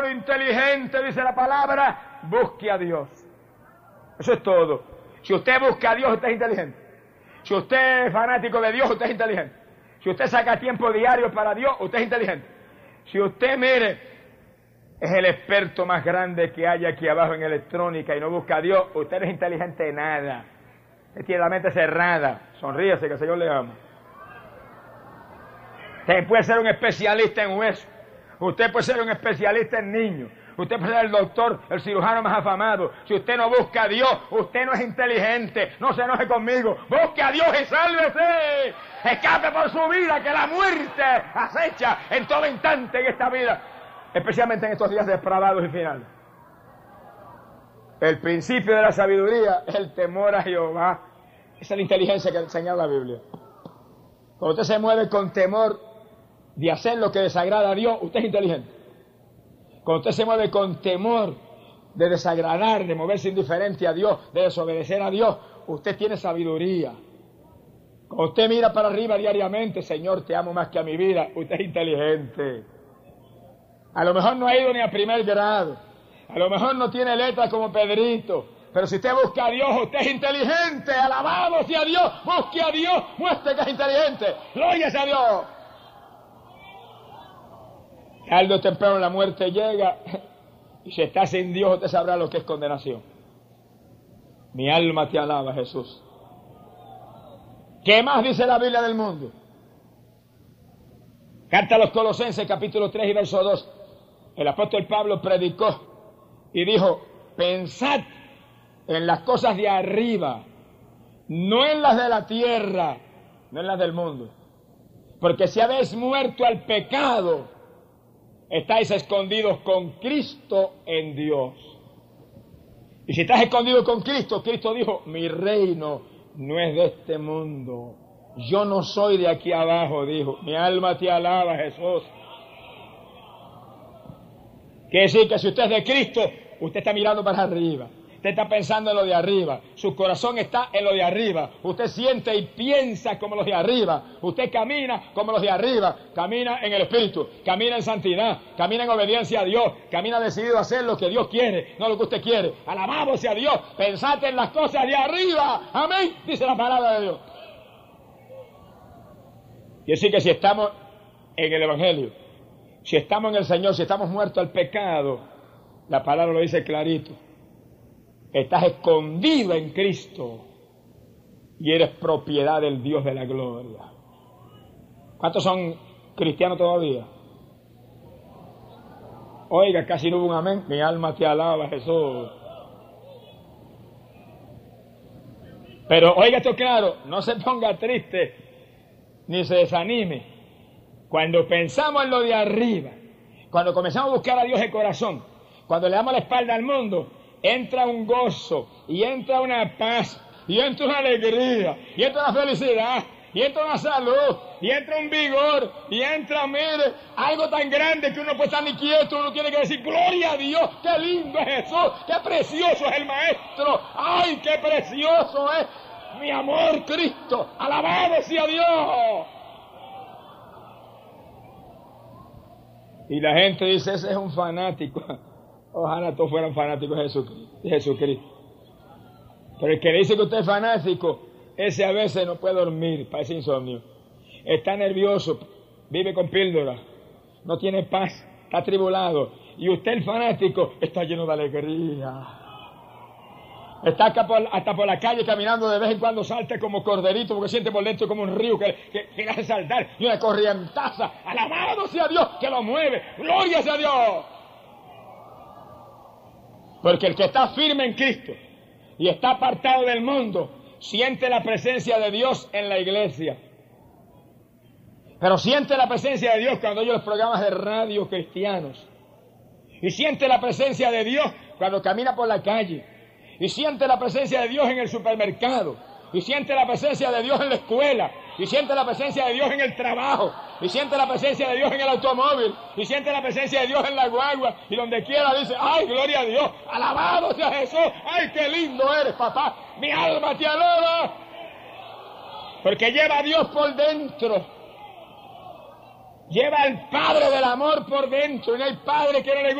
inteligente, dice la palabra, busque a Dios. Eso es todo. Si usted busca a Dios, usted es inteligente. Si usted es fanático de Dios, usted es inteligente. Si usted saca tiempo diario para Dios, usted es inteligente. Si usted, mire, es el experto más grande que hay aquí abajo en electrónica y no busca a Dios, usted no es inteligente de nada. Usted tiene la mente cerrada. Sonríese, que el Señor le ama. Usted puede ser un especialista en huesos. Usted puede ser un especialista en niños. Usted puede ser el doctor, el cirujano más afamado. Si usted no busca a Dios, usted no es inteligente. No se enoje conmigo. Busque a Dios y sálvese. Escape por su vida, que la muerte acecha en todo instante en esta vida. Especialmente en estos días depravados y finales. El principio de la sabiduría es el temor a Jehová. Esa es la inteligencia que enseña la Biblia. Cuando usted se mueve con temor de hacer lo que desagrada a Dios, usted es inteligente. Cuando usted se mueve con temor de desagradar, de moverse indiferente a Dios, de desobedecer a Dios, usted tiene sabiduría. Cuando usted mira para arriba diariamente, Señor, te amo más que a mi vida, usted es inteligente. A lo mejor no ha ido ni a primer grado, a lo mejor no tiene letras como Pedrito, pero si usted busca a Dios, usted es inteligente. Alabado sea Dios, busque a Dios, muestre que es inteligente. Gloria a Dios. Tarde o temprano la muerte llega y si está sin Dios usted sabrá lo que es condenación. Mi alma te alaba, Jesús. ¿Qué más dice la Biblia del mundo? Carta a los Colosenses, capítulo 3 y verso 2. El apóstol Pablo predicó y dijo: pensad en las cosas de arriba, no en las de la tierra, no en las del mundo. Porque si habéis muerto al pecado, estáis escondidos con Cristo en Dios. Y si estás escondido con Cristo, Cristo dijo: mi reino no es de este mundo. Yo no soy de aquí abajo, dijo. Mi alma te alaba, Jesús. Quiere decir que si usted es de Cristo, usted está mirando para arriba. Usted está pensando en lo de arriba. Su corazón está en lo de arriba. Usted siente y piensa como los de arriba. Usted camina como los de arriba. Camina en el Espíritu. Camina en santidad. Camina en obediencia a Dios. Camina decidido a hacer lo que Dios quiere, no lo que usted quiere. Alabado sea Dios. Pensad en las cosas de arriba. Amén. Dice la palabra de Dios. Y así que si estamos en el Evangelio, si estamos en el Señor, si estamos muertos al pecado, la palabra lo dice clarito. Estás escondido en Cristo y eres propiedad del Dios de la gloria. ¿Cuántos son cristianos todavía? Oiga, casi no hubo un amén. Mi alma te alaba, Jesús. Pero oiga esto claro, no se ponga triste ni se desanime. Cuando pensamos en lo de arriba, cuando comenzamos a buscar a Dios de corazón, cuando le damos la espalda al mundo, entra un gozo, y entra una paz, y entra una alegría, y entra una felicidad, y entra una salud, y entra un vigor, y entra, mire, algo tan grande que uno no puede estar ni quieto, uno tiene que decir: gloria a Dios, qué lindo es Jesús, qué precioso es el Maestro, ay, qué precioso es mi amor Cristo, alabado sea Dios. Y la gente dice: ese es un fanático. Ojalá todos fueran fanáticos de Jesucristo. Pero el que dice que usted es fanático, ese a veces no puede dormir, parece insomnio. Está nervioso, vive con píldora, no tiene paz, está atribulado. Y usted, el fanático, está lleno de alegría. Está acá hasta por la calle caminando, de vez en cuando salta como corderito, porque siente por dentro como un río que le hace saltar, y una corrientaza. Alabado sea Dios, que lo mueve. Gloria sea Dios. Porque el que está firme en Cristo y está apartado del mundo, siente la presencia de Dios en la iglesia. Pero siente la presencia de Dios cuando oye los programas de radio cristianos. Y siente la presencia de Dios cuando camina por la calle. Y siente la presencia de Dios en el supermercado. Y siente la presencia de Dios en la escuela. Y siente la presencia de Dios en el trabajo. Y siente la presencia de Dios en el automóvil. Y siente la presencia de Dios en la guagua. Y donde quiera dice: ¡ay, gloria a Dios! ¡Alabado sea Jesús! ¡Ay, qué lindo eres, papá! ¡Mi alma te alaba! Porque lleva a Dios por dentro. Lleva al Padre del amor por dentro. Y no hay padre que no le guste